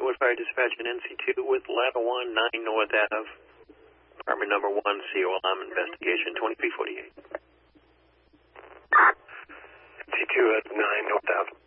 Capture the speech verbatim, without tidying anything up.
Wood Fire Dispatch in N C two with ladder one, nine North Ave. Apartment number one, C O alarm investigation, twenty-three forty-eight. N C two at nine North Ave.